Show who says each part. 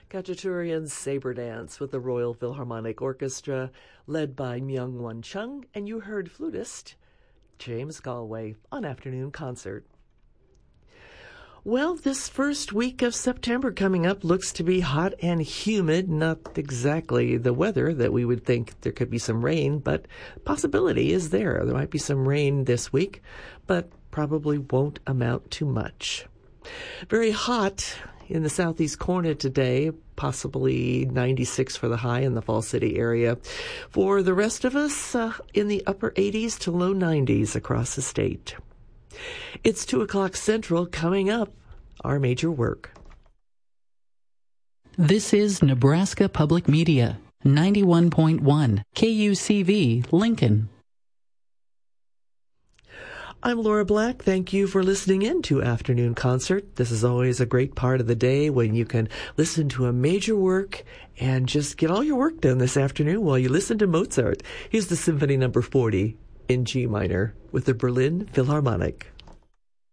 Speaker 1: Khachaturian Sabre Dance with the Royal Philharmonic Orchestra, led by Myung-Won Chung, and you heard flutist James Galway on Afternoon Concert. Well, this first week of September coming up looks to be hot and humid. Not exactly the weather that we would think. There could be some rain, but possibility is there. There might be some rain this week, but probably won't amount to much. Very hot in the southeast corner today, possibly 96 for the high in the Fall City area. For the rest of us, in the upper 80s to low 90s across the state. It's 2 o'clock Central. Coming up, our major work.
Speaker 2: This is Nebraska Public Media, 91.1 KUCV, Lincoln.
Speaker 1: I'm Laura Black. Thank you for listening in to Afternoon Concert. This is always a great part of the day when you can listen to a major work and just get all your work done this afternoon while you listen to Mozart. Here's the Symphony No. 40 in G minor with the Berlin Philharmonic.